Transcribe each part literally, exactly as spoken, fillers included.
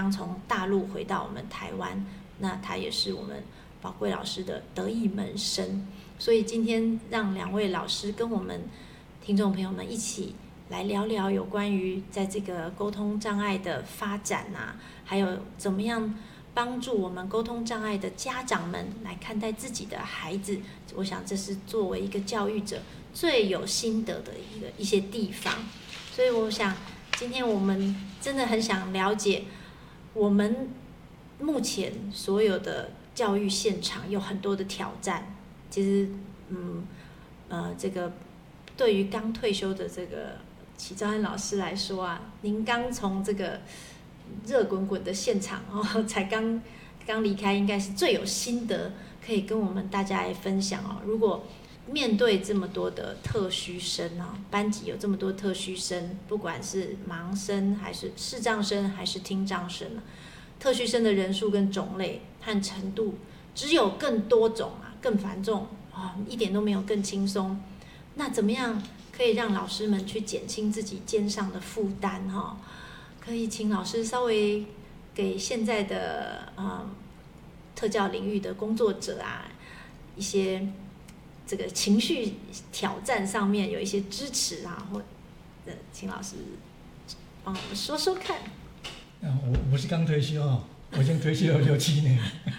刚从大陆回到我们台湾，那他也是我们宝贵老师的得意门生，所以今天让两位老师跟我们听众朋友们一起来聊聊有关于在这个沟通障碍的发展啊，还有怎么样帮助我们沟通障碍的家长们来看待自己的孩子。我想这是作为一个教育者最有心得的一个一些地方。所以我想今天我们真的很想了解，我们目前所有的教育现场有很多的挑战。其实嗯呃这个对于刚退休的这个齐兆安老师来说啊，您刚从这个热滚滚的现场哦，才刚刚离开，应该是最有心得可以跟我们大家来分享哦。如果面对这么多的特需生啊，班级有这么多特需生，不管是盲生还是视障生还是听障生，特需生的人数跟种类和程度只有更多种啊，更繁重啊，一点都没有更轻松。那怎么样可以让老师们去减轻自己肩上的负担哈？可以请老师稍微给现在的呃特教领域的工作者啊，一些这个情绪挑战上面有一些支持啊，或呃，请老师帮我们说说看。 啊、我我是刚退休哦，我已经退休了六七年。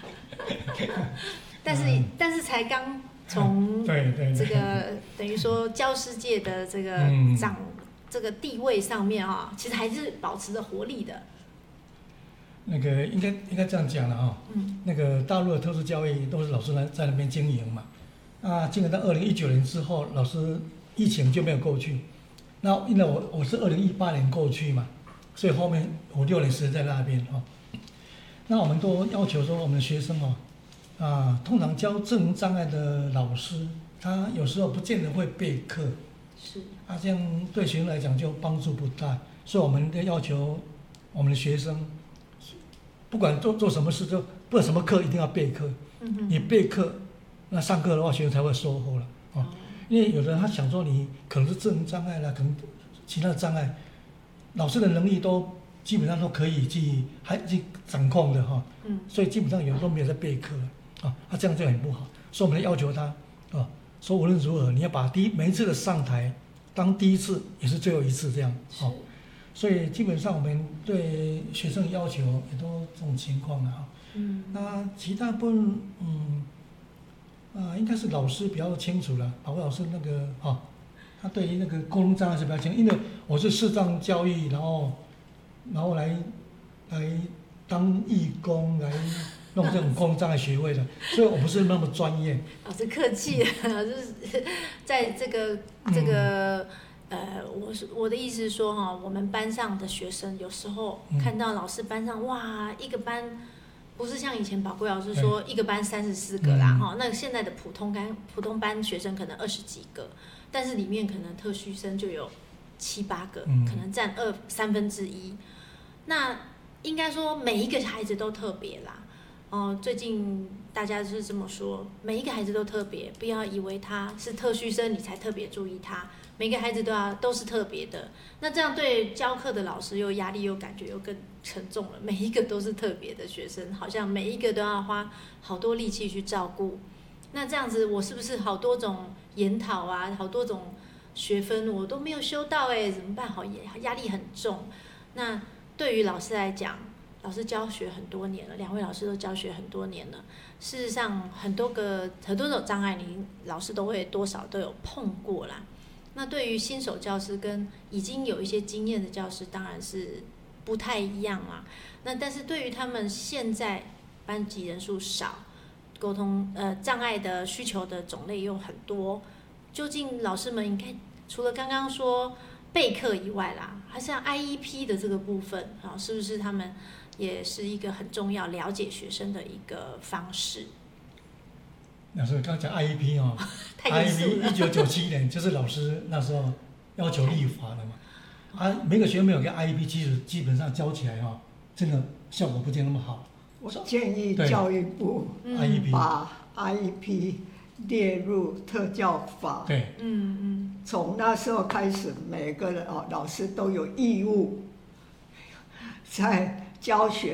但是、嗯、但是才刚从这个等于说教师界的这个长、嗯、这个地位上面啊、哦，其实还是保持着活力的。 那个应该应该这样讲了哈、哦，嗯，那个大陆的特殊教育都是老师来在那边经营嘛，啊，经营到二零一九年之后，老师疫情就没有过去，那因为我我是二零一八年过去嘛，所以后面我六年时间在那边哈、哦，那我们都要求说我们的学生哦，啊，通常教智能障碍的老师，他有时候不见得会备课， 是， 啊，这样对学生来讲就帮助不大，所以我们的要求我们的学生。不管做做什么事，就不管什么课一定要备课。嗯、你备课，那上课的话，学生才会收获了哦。嗯、因为有的人他想说你可能是智能障碍啦，可能其他的障碍，老师的能力都基本上都可以去还去掌控的哈、哦。嗯。所以基本上有人都没有在备课啊，他、啊、这样就很不好。所以我们要求他啊，说无论如何，你要把第一每一次的上台当第一次也是最后一次这样哦。所以基本上我们对学生要求也都这种情况啊。嗯。那其他部分，嗯，啊、呃，应该是老师比较清楚了。宝贵老师那个哈、哦，他对于那个沟通障碍是比较清楚，因为我是视障教育，然后然后来来当义工来弄这种沟通障碍学会的，所以我不是那么专业。 老师客气了，就是在这个这个。嗯呃，我是我的意思是说哈，我们班上的学生有时候看到老师班上哇，一个班不是像以前宝贵老师说一个班三十四个啦哈、嗯，那现在的普通班普通班学生可能二十几个，但是里面可能特需生就有七八个，嗯、可能占二三分之一。那应该说每一个孩子都特别啦。哦，最近大家是这么说，每一个孩子都特别，不要以为他是特需生你才特别注意他。每个孩子都要都是特别的，那这样对教课的老师又压力又感觉又更沉重了。每一个都是特别的学生，好像每一个都要花好多力气去照顾。那这样子，我是不是好多种研讨啊，好多种学分我都没有修到哎、欸，怎么办？好压力很重。那对于老师来讲，老师教学很多年了，两位老师都教学很多年了。事实上，很多个很多种障碍，你老师都会多少都有碰过啦。那对于新手教师跟已经有一些经验的教师，当然是不太一样啊。那但是对于他们现在班级人数少，沟通呃障碍的需求的种类又很多，究竟老师们应该除了刚刚说备课以外啦，还是像 I E P 的这个部分啊，是不是他们也是一个很重要了解学生的一个方式？ 老师刚讲 I E P 哦，I E P 一九九七年就是老师那时候要求立法的嘛，啊，每个学生没有个 I E P， 其实基本上教起来哈、哦，真的效果不见那么好。 我建议教育部把 I E P 列入特教法。 对， 嗯嗯， 从那时候开始，每个人哦老师都有义务在教学